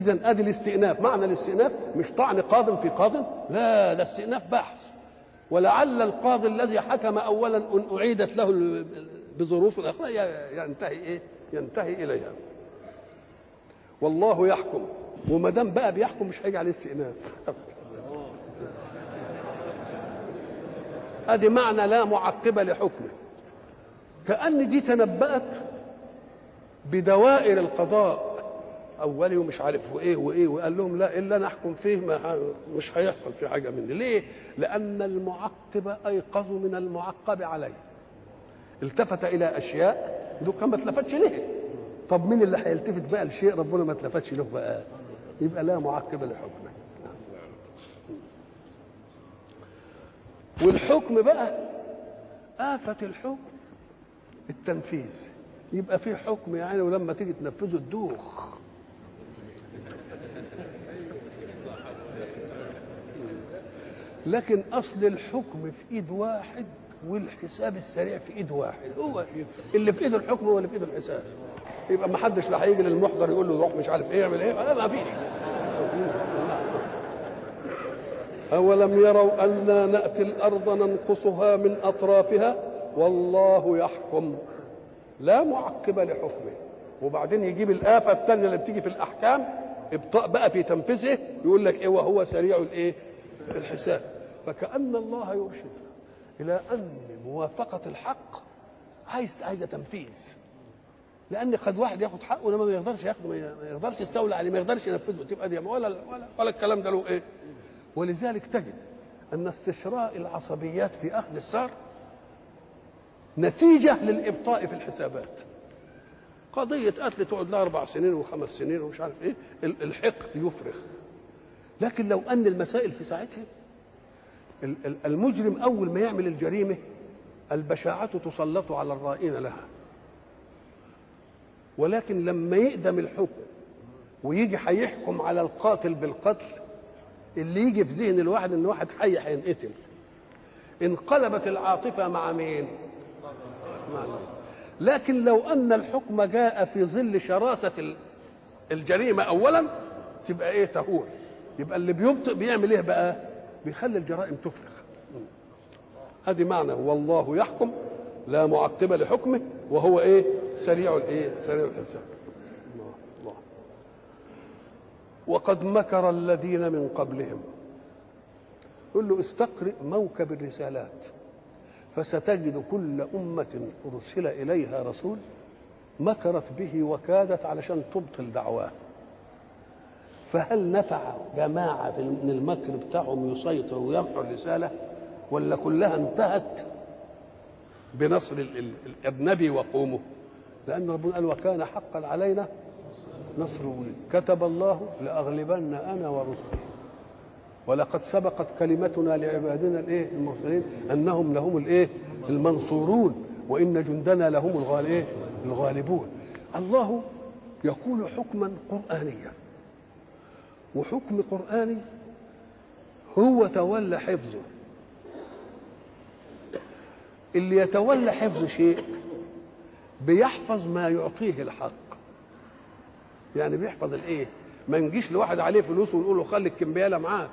إذن ادي الاستئناف. معنى الاستئناف مش طعن قاض في قاض، لا، ده استئناف بحث. ولعل القاضي الذي حكم اولا ان اعيدت له بظروف اخرى ينتهي اليها. والله يحكم، وما دام بقى بيحكم مش هيجي عليه استئناف. ادي معنى لا معقب لحكمه. كأن دي تنبأت بدوائر القضاء اولي ومش عارف وايه وايه، وقال لهم لا، الا انا احكم فيه مش هيحصل في حاجه مني. ليه؟ لان المعقب ايقظ من المعقب عليه، التفت الى اشياء دول كان ما اتلفتش ليه. طب مين اللي هيلتفت بقى لشيء ربنا ما اتلفتش له بقى؟ يبقى لا معقب لحكمه. والحكم بقى آفة الحكم التنفيذ. يبقى في حكم يعني ولما تيجي تنفذه تدوخ. لكن اصل الحكم في ايد واحد والحساب السريع في ايد واحد. هو اللي في ايده الحكم هو اللي في ايده الحساب. يبقى ما حدش لا هيجي للمحضر يقول له روح مش عارف ايه اعمل ايه، ما فيش. أولم يروا أنا نأتي الأرض ننقصها من أطرافها والله يحكم لا معقب لحكمه. وبعدين يجيب الآفة الثانية اللي بتيجي في الأحكام، ابطاء بقى في تنفيذه، يقول لك إيه؟ وهو سريع الإيه؟ الحساب. فكأن الله يرشد إلى أن موافقة الحق عايزة تنفيذ. لأن قد واحد ياخد حقه ولما ما يقدرش ياخده، ما يقدرش يستولى عليه، ما يقدرش ينفذه، تبقى دي ولا الكلام ده له إيه؟ ولذلك تجد أن استشراء العصبيات في أخذ الثار نتيجة للإبطاء في الحسابات. قضية قتل تقعد لها 4 سنين و5 سنين ومش عارف إيه، الحقد يفرخ. لكن لو أن المسائل في ساعتها، المجرم أول ما يعمل الجريمة البشاعة تسلط على الرائين لها. ولكن لما يقدم الحكم ويجي هيحكم على القاتل بالقتل، اللي يجي في ذهن الواحد ان واحد حي هينقتل، انقلبت العاطفه مع مين؟ مع الله. لكن لو ان الحكم جاء في ظل شراسه الجريمه اولا، تبقى ايه؟ تهون. يبقى اللي بيبطئ بيعمل ايه بقى؟ بيخلي الجرائم تفرخ. هذه معنى والله يحكم لا معقب لحكمه وهو ايه؟ سريع الايه؟ سريع الحساب. الله. وقد مكر الذين من قبلهم. يقول له استقرئ موكب الرسالات فستجد كل أمة أرسل إليها رسول مكرت به وكادت علشان تبطل دعواه. فهل نفع جماعة من المكر بتاعهم يسيطر ويمحو الرسالة، ولا كلها انتهت بنصر الأجنبي وقومه؟ لأن ربنا قال وكان حقا علينا نصر ولي كتب الله لأغلبن أنا ورسلي ولقد سبقت كلمتنا لعبادنا الايه المرسلين انهم لهم الايه المنصورون وان جندنا لهم الغالبون. الله يقول حكما قرآنيا، وحكم قرآني هو تولى حفظه. اللي يتولى حفظ شيء بيحفظ ما يعطيه الحق. يعني بيحفظ الايه؟ ما نجيش لواحد عليه فلوس ونقول له خلي الكمبياله معاك،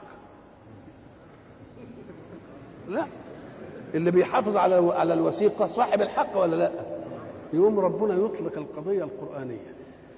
لا. اللي بيحافظ على الوثيقه صاحب الحق ولا لا؟ يقوم ربنا يطلق القضيه القرآنيه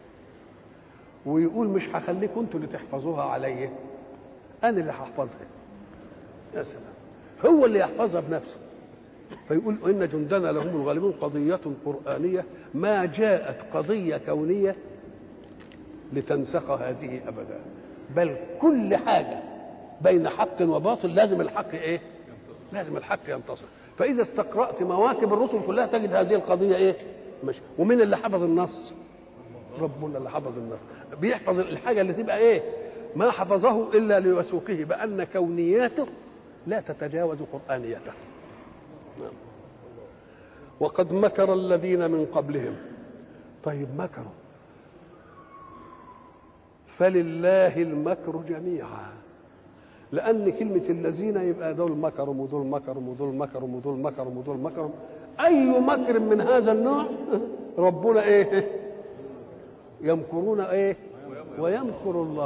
ويقول مش هخليكم انتوا اللي تحفظوها عليا، انا اللي هحفظها. يا سلام، هو اللي يحفظها بنفسه. فيقول ان جندنا لهم الغالبون قضيه قرآنيه ما جاءت قضيه كونيه لتنسخ هذه ابدا، بل كل حاجه بين حق وباطل لازم الحق ايه؟ لازم الحق ينتصر. فاذا استقرأت مواكب الرسل كلها تجد هذه القضيه ايه؟ ماشي. ومين اللي حفظ النص؟ ربنا اللي حفظ النص. بيحفظ الحاجه اللي تبقى ايه؟ ما حفظه الا لوثوقه بان كونياته لا تتجاوز قرآنيته. وقد مكر الذين من قبلهم. طيب مكروا، فلله المكر جميعا. لأن كلمة الذين يبقى دول مكروا ودول مكروا ودول مكروا ودول مكروا ودول مكروا. أي مكر من هذا النوع ربنا إيه؟ يمكرون إيه؟ ويمكر الله.